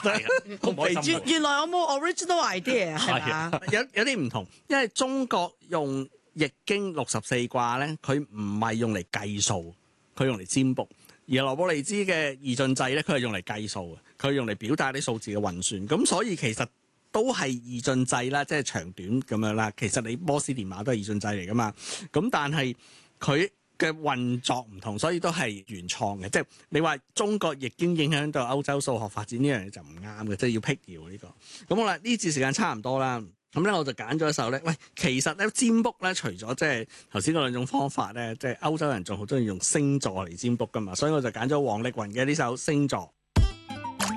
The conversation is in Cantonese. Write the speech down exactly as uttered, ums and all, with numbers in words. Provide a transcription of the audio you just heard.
好唔開心原原來我冇 original idea 係嘛？ 有有啲唔同，因為中國用易經六十四卦咧，佢唔係用嚟計數，佢用嚟占卜。而羅布利茲嘅二進制咧，佢係用嚟計數嘅，佢係用嚟表達啲數字嘅運算。咁所以其實都係二進制啦，即係長短咁樣啦。其實你摩斯電碼都係二進制嚟噶嘛。咁但係佢嘅運作唔同，所以都係原創嘅。即係你話中國易經影響到歐洲數學發展呢樣嘢就唔啱嘅，即係要辟謠呢個。咁好啦，呢節時間差唔多啦。咁咧我就揀咗一首咧，喂，其實咧占卜咧，除咗即係頭先嗰兩種方法咧，即係歐洲人仲好中意用星座嚟占卜噶嘛，所以我就揀咗王力宏嘅呢首星座。